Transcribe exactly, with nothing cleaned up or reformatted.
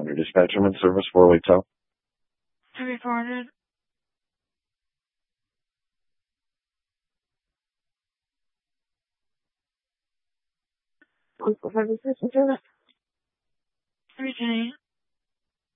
hundred. Dispatcherman service, four-way tow. To be forwarded. One four five six service. Three ten eight.